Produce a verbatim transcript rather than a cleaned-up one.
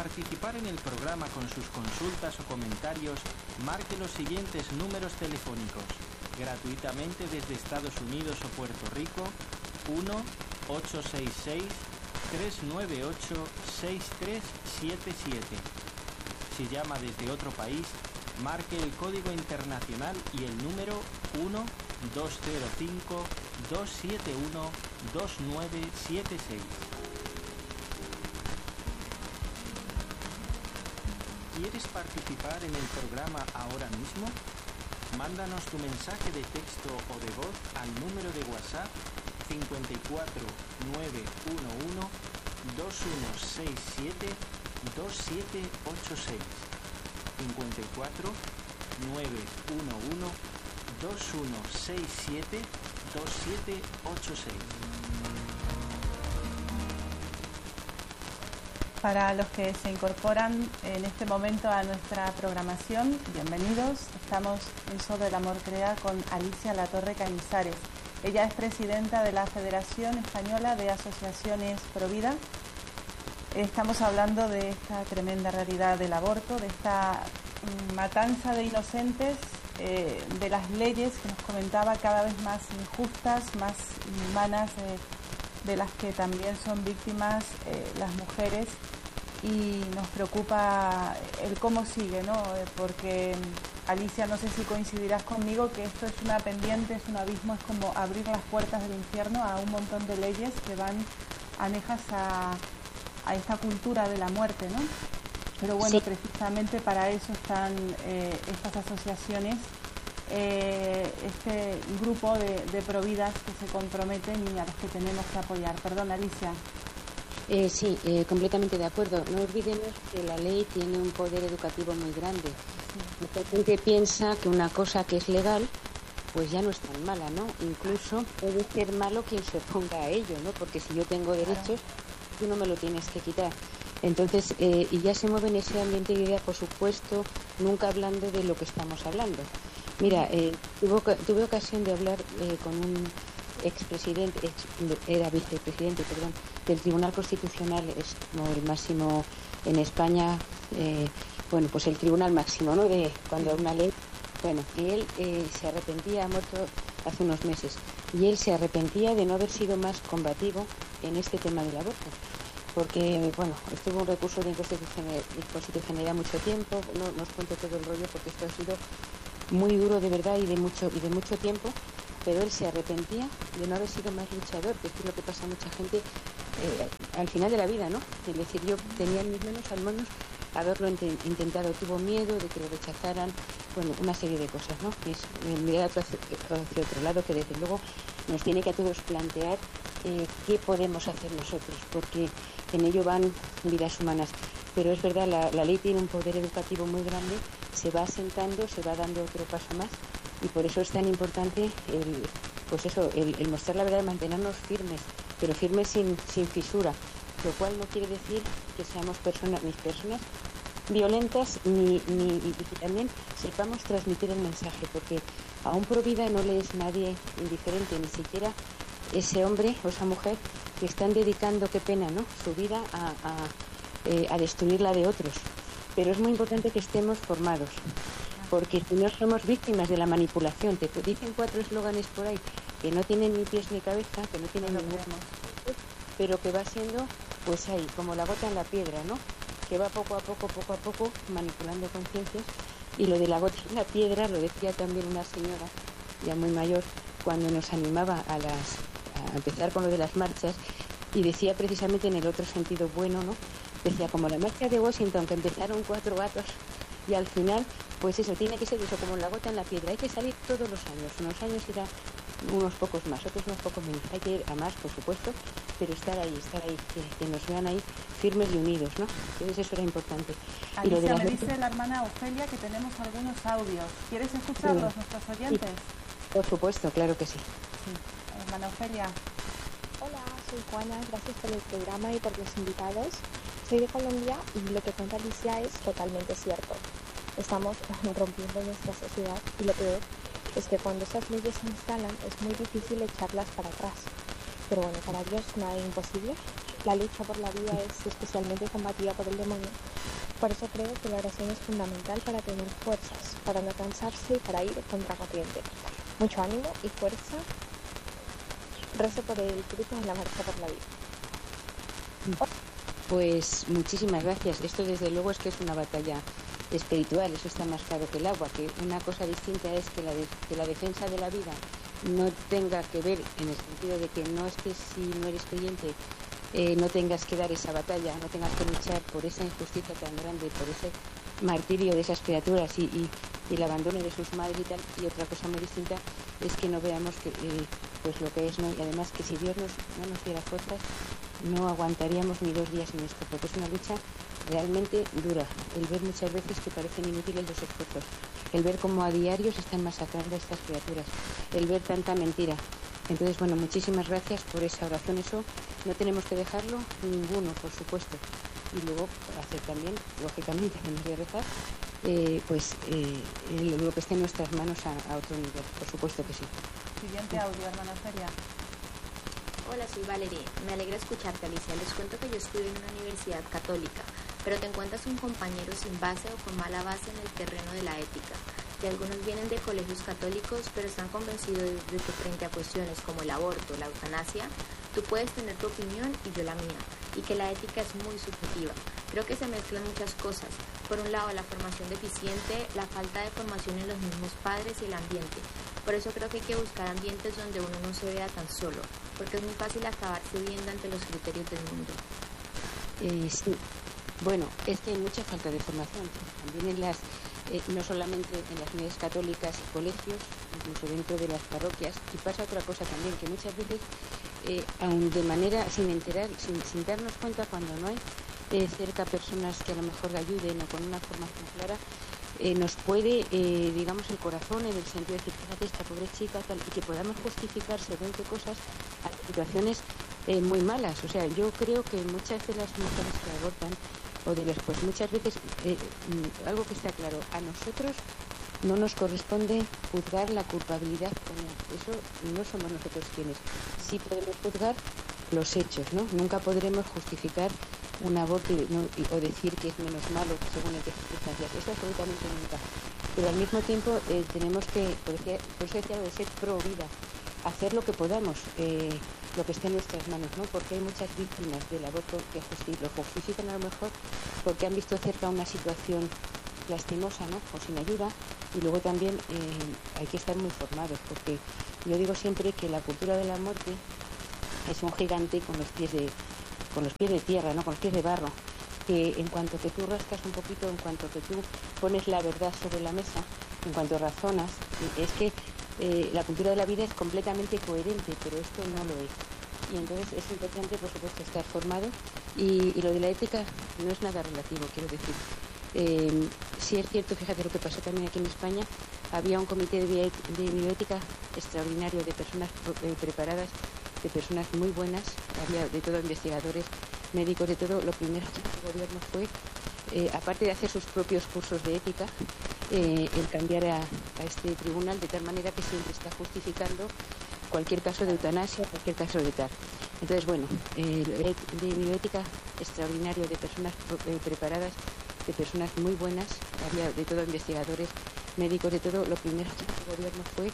participar en el programa con sus consultas o comentarios, marque los siguientes números telefónicos. Gratuitamente desde Estados Unidos o Puerto Rico, uno ocho seis seis, tres nueve ocho, seis tres siete siete. Si llama desde otro país, marque el código internacional y el número uno dos cero cinco, dos siete uno, dos nueve siete seis. ¿Quieres participar en el programa ahora mismo? Mándanos tu mensaje de texto o de voz al número de WhatsApp cinco cuatro nueve uno uno, dos uno seis siete, dos siete ocho seis. cinco cuatro nueve uno uno, dos uno seis siete, dos siete ocho seis. Para los que se incorporan en este momento a nuestra programación, bienvenidos. Estamos en Sobre el Amor Crea con Alicia Latorre Cañizares. Ella es presidenta de la Federación Española de Asociaciones Provida. Estamos hablando de esta tremenda realidad del aborto, de esta matanza de inocentes, eh, de las leyes que nos comentaba cada vez más injustas, más inhumanas, eh, de las que también son víctimas eh, las mujeres, y nos preocupa el cómo sigue, ¿no? Porque, Alicia, no sé si coincidirás conmigo que esto es una pendiente, es un abismo, es como abrir las puertas del infierno a un montón de leyes que van anejas a, a esta cultura de la muerte, ¿no? Pero bueno, sí, precisamente para eso están eh, estas asociaciones, eh, este grupo de, de providas que se comprometen y a los que tenemos que apoyar. Perdón, Alicia. Eh, sí, eh, completamente de acuerdo. No olvidemos que la ley tiene un poder educativo muy grande. Sí. Mucha gente piensa que una cosa que es legal, pues ya no es tan mala, ¿no? Incluso puede ser malo quien se oponga a ello, ¿no? Porque si yo tengo derechos, claro, tú no me lo tienes que quitar. Entonces, eh, y ya se mueve en ese ambiente de idea, por supuesto, nunca hablando de lo que estamos hablando. Mira, eh, tuve, tuve ocasión de hablar eh, con un expresidente, ex, era vicepresidente, perdón, del Tribunal Constitucional, es como el máximo en España, eh, bueno, pues el tribunal máximo, ¿no? De cuando una ley, bueno, y él eh, se arrepentía, ha muerto hace unos meses, y él se arrepentía de no haber sido más combativo en este tema del aborto. Porque, bueno, estuvo un recurso de inconstitucionalidad mucho tiempo, no, no os cuento todo el rollo porque esto ha sido muy duro de verdad y de mucho y de mucho tiempo, pero él se arrepentía de no haber sido más luchador, que es lo que pasa a mucha gente eh, al final de la vida, ¿no? Es decir, yo tenía en mis manos al menos haberlo int- intentado, tuvo miedo de que lo rechazaran, bueno, una serie de cosas, ¿no? Es mirar hacia, hacia otro lado, que desde luego nos tiene que a todos plantear eh, qué podemos hacer nosotros, porque en ello van vidas humanas. Pero es verdad, la, la ley tiene un poder educativo muy grande, se va asentando, se va dando otro paso más, y por eso es tan importante el, pues eso, el, el mostrar la verdad y mantenernos firmes, pero firmes sin, sin fisura, lo cual no quiere decir que seamos personas, ni personas violentas, ni, ni y que también sepamos transmitir el mensaje, porque a un pro vida no le es nadie indiferente, ni siquiera ese hombre o esa mujer que están dedicando, qué pena, ¿no?, su vida a, a, eh, a destruir la de otros. Pero es muy importante que estemos formados, porque si no somos víctimas de la manipulación, te dicen cuatro eslóganes por ahí que no tienen ni pies ni cabeza, que no tienen ningún, pero que va siendo, pues ahí, como la gota en la piedra, ¿no?, que va poco a poco, poco a poco, manipulando conciencias. Y lo de la gota en la piedra lo decía también una señora, ya muy mayor, cuando nos animaba a las a empezar con lo de las marchas, y decía precisamente en el otro sentido bueno, ¿no? Decía, como la marcha de Washington, que empezaron cuatro gatos y al final, pues eso, tiene que ser eso, como la gota en la piedra. Hay que salir todos los años, unos años irá unos pocos más, otros unos pocos menos. Hay que ir a más, por supuesto, pero estar ahí, estar ahí, que, que nos vean ahí firmes y unidos, ¿no? Entonces eso era importante. Alicia, y lo de la me gente... dice la hermana Ofelia que tenemos algunos audios. ¿Quieres escucharlos, sí, nuestros oyentes? Sí, por supuesto, claro que sí. Sí. Hermana Ofelia. Hola, soy Juana, gracias por el programa y por los invitados. Soy de Colombia y lo que cuenta Alicia es totalmente cierto. Estamos rompiendo nuestra sociedad y lo peor es que cuando esas leyes se instalan es muy difícil echarlas para atrás. Pero bueno, para Dios nada es imposible la lucha por la vida es especialmente combatida por el demonio. Por eso creo que la oración es fundamental para tener fuerzas, para no cansarse y para ir contracorriente. Mucho ánimo y fuerza. Rezo por el fruto de la marcha por la vida. Pues muchísimas gracias. Esto desde luego es que es una batalla espiritual, eso está más claro que el agua, que una cosa distinta es que la, de, que la defensa de la vida no tenga que ver en el sentido de que no es que si no eres creyente eh, no tengas que dar esa batalla, no tengas que luchar por esa injusticia tan grande, por ese martirio de esas criaturas y, y, y el abandono de sus madres y tal. Y otra cosa muy distinta es que no veamos que eh, pues lo que es, ¿no? Y además que si Dios nos, no nos diera fuerzas no aguantaríamos ni dos días en esto, porque es una lucha realmente dura. El ver muchas veces que parecen inútiles los esfuerzos, el ver cómo a diario se están masacrando a estas criaturas, el ver tanta mentira. Entonces, bueno, muchísimas gracias por esa oración. Eso no tenemos que dejarlo ninguno, por supuesto. Y luego hacer también, lógicamente, tenemos que rezar, eh, pues eh, lo que esté en nuestras manos a, a otro nivel, por supuesto que sí. Siguiente audio, hermana Feria. Hola, soy Valerie. Me alegra escucharte, Alicia. Les cuento que yo estudio en una universidad católica, pero te encuentras un compañero sin base o con mala base en el terreno de la ética. Y algunos vienen de colegios católicos, pero están convencidos de que frente a cuestiones como el aborto, la eutanasia, tú puedes tener tu opinión y yo la mía, y que la ética es muy subjetiva. Creo que se mezclan muchas cosas. Por un lado, la formación deficiente, la falta de formación en los mismos padres y el ambiente. Por eso creo que hay que buscar ambientes donde uno no se vea tan solo, porque es muy fácil acabar cediendo ante los criterios del mundo. Eh, sí. Bueno, es que hay mucha falta de formación, también en las, eh, no solamente en las unidades católicas y colegios, incluso dentro de las parroquias. Y pasa otra cosa también, que muchas veces, eh, aun de manera, sin enterar, sin, sin darnos cuenta, cuando no hay eh, cerca personas que a lo mejor ayuden o con una formación clara, Eh, nos puede, eh, digamos, el corazón en el sentido de decir, fíjate, esta pobre chica, tal, y que podamos justificar según qué cosas a situaciones eh, muy malas. O sea, yo creo que muchas de las mujeres que abortan, o de las, pues muchas veces, eh, algo que está claro, a nosotros no nos corresponde juzgar la culpabilidad común. Eso no somos nosotros quienes. Sí podemos juzgar los hechos, ¿no? Nunca podremos justificar un aborto ¿no? o decir que es menos malo según en qué circunstancias. Eso absolutamente nunca. Pero al mismo tiempo eh, tenemos que, por eso decía lo de ser pro vida, hacer lo que podamos, eh, lo que esté en nuestras manos, ¿no? Porque hay muchas víctimas del aborto que justi lo justifican a lo mejor porque han visto cerca una situación lastimosa, ¿no? O sin ayuda. Y luego también eh, hay que estar muy formados, porque yo digo siempre que la cultura de la muerte es un gigante con los pies de con los pies de tierra, ¿no? Con los pies de barro, que en cuanto que tú rascas un poquito, en cuanto que tú pones la verdad sobre la mesa, en cuanto razonas, es que eh, la cultura de la vida es completamente coherente, pero esto no lo es. Y entonces es importante, por supuesto, estar formado, y, y lo de la ética no es nada relativo, quiero decir. Eh, sí es cierto, fíjate lo que pasó también aquí en España, había un comité de, de bioética extraordinario de personas eh, preparadas, de personas muy buenas, había de todo, investigadores, médicos, de todo. Lo primero que hizo el gobierno fue, eh, aparte de hacer sus propios cursos de ética, eh, el cambiar a, a este tribunal de tal manera que siempre está justificando cualquier caso de eutanasia, cualquier caso de tal. Entonces, bueno, eh, de bioética extraordinario de personas eh, preparadas, de personas muy buenas, había de todo, investigadores, médicos, de todo. Lo primero que hizo el gobierno fue